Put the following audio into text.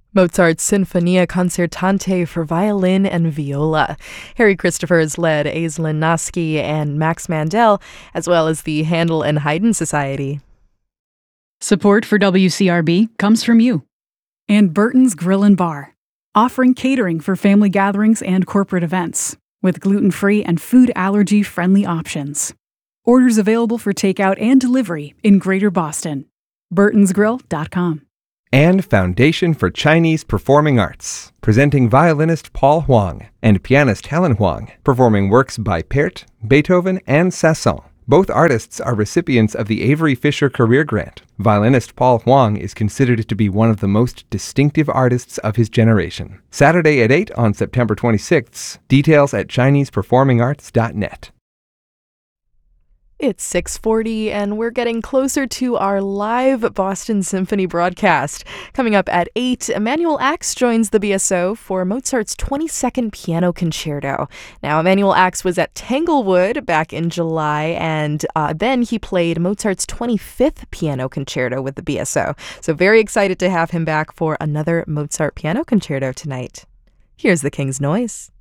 Mozart's Sinfonia Concertante for violin and viola. Harry Christophers led Aislinn Noske and Max Mandel, as well as the Handel and Haydn Society. Support for WCRB comes from you. And Burton's Grill and Bar, offering catering for family gatherings and corporate events, with gluten-free and food allergy-friendly options. Orders available for takeout and delivery in Greater Boston. burtonsgrill.com. And Foundation for Chinese Performing Arts, presenting violinist Paul Huang and pianist Helen Huang, performing works by Pärt, Beethoven, and Sasson. Both artists are recipients of the Avery Fisher Career Grant. Violinist Paul Huang is considered to be one of the most distinctive artists of his generation. Saturday at 8 on September 26th. Details at ChinesePerformingArts.net. It's 6:40, and we're getting closer to our live Boston Symphony broadcast. Coming up at 8, Emanuel Ax joins the BSO for Mozart's 22nd Piano Concerto. Now, Emanuel Ax was at Tanglewood back in July, and then he played Mozart's 25th Piano Concerto with the BSO. So very excited to have him back for another Mozart Piano Concerto tonight. Here's the King's Noise.